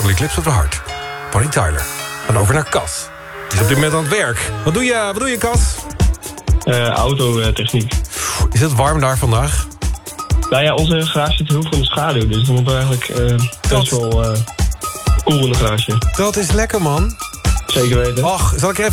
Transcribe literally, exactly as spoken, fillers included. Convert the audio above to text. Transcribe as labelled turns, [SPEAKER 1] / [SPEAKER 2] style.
[SPEAKER 1] van Eclipse of the Heart. Bonnie Tyler. Dan over naar Cas. Die is op dit moment aan het werk. Wat doe je, wat doe je Cas?
[SPEAKER 2] Uh, Autotechniek.
[SPEAKER 1] Is het warm daar vandaag?
[SPEAKER 2] Nou ja, onze garage zit heel veel in de schaduw. Dus dan hebben we eigenlijk uh, best wel uh, cool in de garage.
[SPEAKER 1] Dat is lekker, man.
[SPEAKER 2] Zeker weten.
[SPEAKER 1] Och, zal ik er even